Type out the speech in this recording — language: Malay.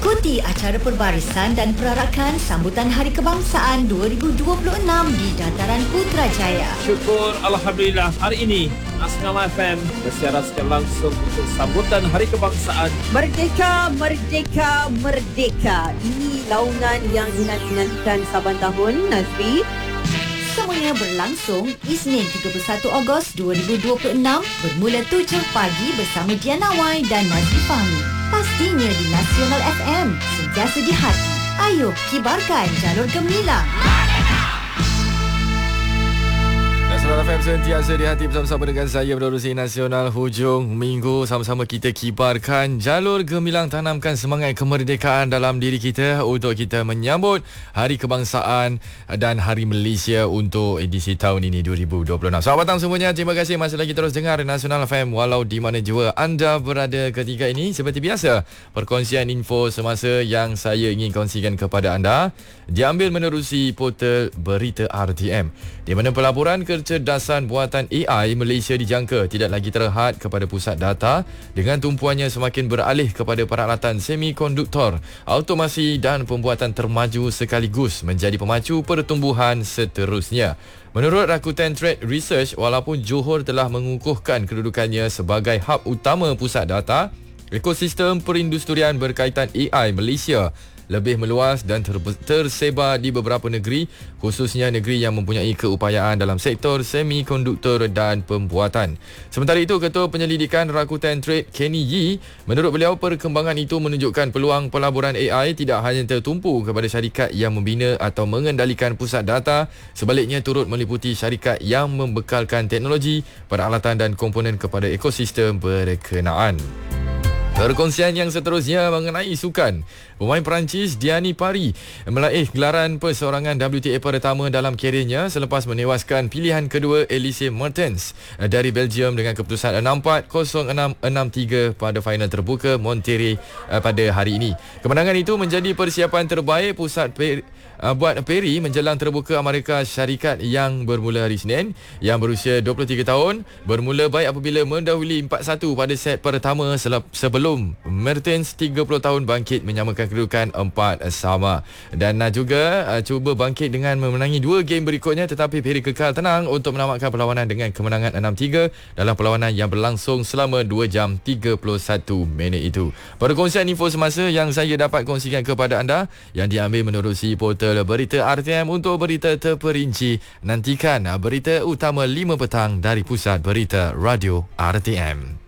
Ikuti acara perbarisan dan perarakan sambutan Hari Kebangsaan 2026 di Dataran Putrajaya. Syukur Alhamdulillah, hari ini Nasional FM bersiaran secara langsung untuk sambutan Hari Kebangsaan. Merdeka, merdeka, merdeka. Ini launan yang dinantikan saban tahun, Nazri. Semuanya berlangsung Isnin 31 Ogos 2026 bermula 7 pagi bersama Diana Wai dan Nazri Fahmi. Pastinya di Nasional FM, sentiasa di hati. Ayo kibarkan jalur gemilang. Nasional FM sentiasa di hati bersama-sama dengan saya menerusi Nasional hujung minggu. Sama-sama kita kibarkan jalur gemilang, tanamkan semangat kemerdekaan dalam diri kita untuk kita menyambut Hari Kebangsaan dan Hari Malaysia untuk edisi tahun ini 2026. Selamat petang semuanya. Terima kasih masih lagi terus dengar Nasional FM walau di mana jua anda berada ketika ini. Seperti biasa, perkongsian info semasa yang saya ingin kongsikan kepada anda diambil menerusi portal Berita RTM, di mana pelaburan kecerdasan buatan AI Malaysia dijangka tidak lagi terhad kepada pusat data dengan tumpuannya semakin beralih kepada peralatan semikonduktor, automasi dan pembuatan termaju sekaligus menjadi pemacu pertumbuhan seterusnya. Menurut Rakuten Trade Research, walaupun Johor telah mengukuhkan kedudukannya sebagai hub utama pusat data, ekosistem perindustrian berkaitan AI Malaysia lebih meluas dan tersebar di beberapa negeri, khususnya negeri yang mempunyai keupayaan dalam sektor semikonduktor dan pembuatan. Sementara itu, Ketua Penyelidikan Rakuten Trade, Kenny Yee, menurut beliau perkembangan itu menunjukkan peluang pelaburan AI tidak hanya tertumpu kepada syarikat yang membina atau mengendalikan pusat data, sebaliknya turut meliputi syarikat yang membekalkan teknologi, peralatan dan komponen kepada ekosistem berkenaan. Perkongsian yang seterusnya mengenai sukan. Pemain Perancis Diani Paris meraih gelaran perseorangan WTA pertama dalam keriernya selepas menewaskan pilihan kedua Elise Mertens dari Belgium dengan keputusan 6-4, 0-6, 6-3 pada final terbuka Monterrey pada hari ini. Kemenangan itu menjadi persiapan terbaik buat Perry menjelang terbuka Amerika Syarikat yang bermula hari Senin. Yang berusia 23 tahun bermula baik apabila mendahului 4-1 pada set pertama sebelum Mertens 30 tahun bangkit menyamakan kedudukan 4-sama. Dan juga cuba bangkit dengan memenangi 2 game berikutnya, tetapi Perry kekal tenang untuk menamatkan perlawanan dengan kemenangan 6-3 dalam perlawanan yang berlangsung selama 2 jam 31 minit itu. Perkongsian info semasa yang saya dapat kongsikan kepada anda yang diambil menerusi portal Berita RTM. Untuk berita terperinci, nantikan berita utama 5 petang dari Pusat Berita Radio RTM.